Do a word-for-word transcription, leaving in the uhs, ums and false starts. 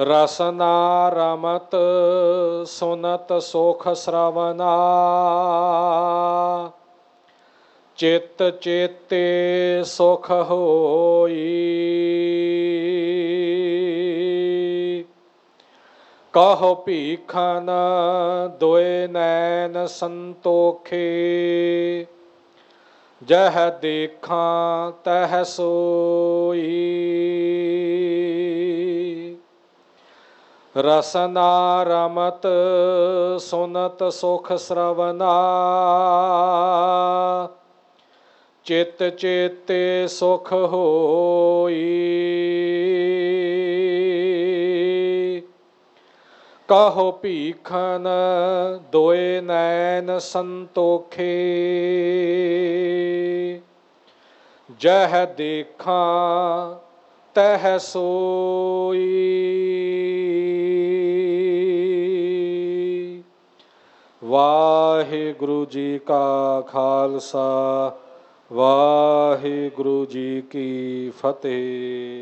ਰਸਨਾ ਰਮਤ ਸੁਨਤ ਸੁਖ ਸ੍ਰਵਨਾ ਚਿਤ ਚੇਤੇ ਸੁਖ ਹੋਈ। ਕਹੋ ਭੀਖਨ ਦੋਇ ਨੈਨ ਸੰਤੋਖੇ ਜਹ ਦੇਖਾਂ ਤਹ ਸੋਈ। ਰਸਨਾ ਰਮਤ ਸੁਨਤ ਸੁਖ ਸ੍ਰਵਨਾ ਚਿਤ ਚੇਤੇ ਸੁਖ ਹੋਈ। ਕਹੋ ਭੀਖਨ ਦੋਇ ਨੈਨ ਸੰਤੋਖੇ ਜਹ ਦੇਖਾਂ ਤਹ ਸੋਈ। ਵਾਹਿਗੁਰੂ ਜੀ ਕਾ ਖਾਲਸਾ ਵਾਹਿਗੁਰੂ ਜੀ ਕੀ ਫਤਿਹ।